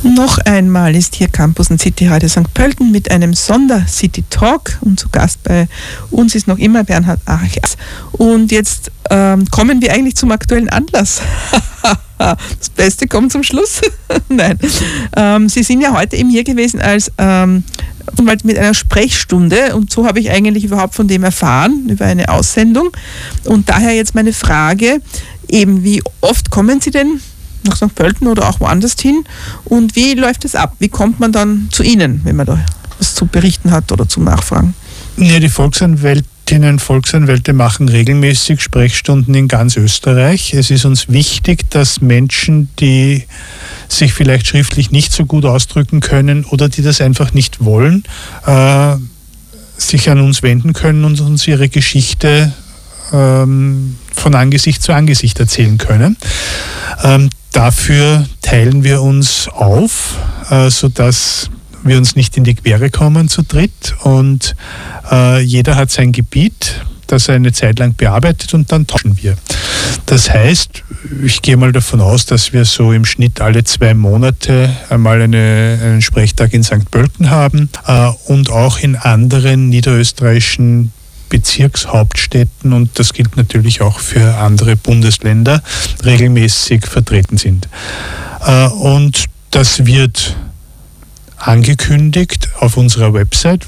Noch einmal ist hier Campus und City Radio St. Pölten mit einem Sonder-City Talk und zu Gast bei uns ist noch immer Bernhard Achers. Und jetzt kommen wir eigentlich zum aktuellen Anlass. Das Beste kommt zum Schluss. Nein. Sie sind ja heute eben hier gewesen als mit einer Sprechstunde und so habe ich eigentlich überhaupt von dem erfahren, über eine Aussendung. Und daher jetzt meine Frage, eben wie oft kommen Sie denn nach St. Pölten oder auch woanders hin und wie läuft es ab? Wie kommt man dann zu Ihnen, wenn man da was zu berichten hat oder zum Nachfragen? Ja, die Volksanwälte machen regelmäßig Sprechstunden in ganz Österreich. Es ist uns wichtig, dass Menschen, die sich vielleicht schriftlich nicht so gut ausdrücken können oder die das einfach nicht wollen, sich an uns wenden können und uns ihre Geschichte von Angesicht zu Angesicht erzählen können. Dafür teilen wir uns auf, sodass wir uns nicht in die Quere kommen zu dritt und jeder hat sein Gebiet, das er eine Zeit lang bearbeitet und dann tauschen wir. Das heißt, ich gehe mal davon aus, dass wir so im Schnitt alle 2 Monate einmal einen Sprechtag in St. Pölten haben und auch in anderen niederösterreichischen Bezirkshauptstädten, und das gilt natürlich auch für andere Bundesländer, regelmäßig vertreten sind. Und das wird angekündigt auf unserer Website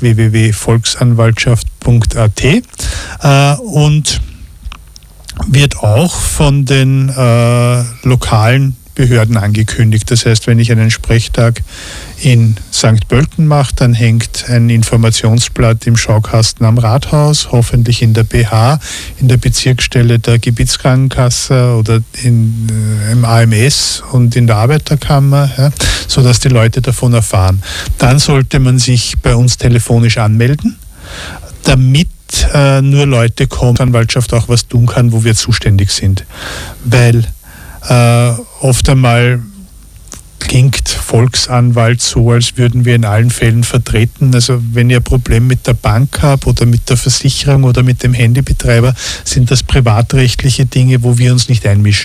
www.volksanwaltschaft.at und wird auch von den lokalen Behörden angekündigt. Das heißt, wenn ich einen Sprechtag in St. Pölten mache, dann hängt ein Informationsblatt im Schaukasten am Rathaus, hoffentlich in der BH, in der Bezirksstelle der Gebietskrankenkasse oder im AMS und in der Arbeiterkammer, ja, sodass die Leute davon erfahren. Dann sollte man sich bei uns telefonisch anmelden, damit nur Leute kommen, die Anwaltschaft auch was tun kann, wo wir zuständig sind. Weil oft einmal klingt Volksanwalt so, als würden wir in allen Fällen vertreten. Also wenn ihr ein Problem mit der Bank habt oder mit der Versicherung oder mit dem Handybetreiber, sind das privatrechtliche Dinge, wo wir uns nicht einmischen.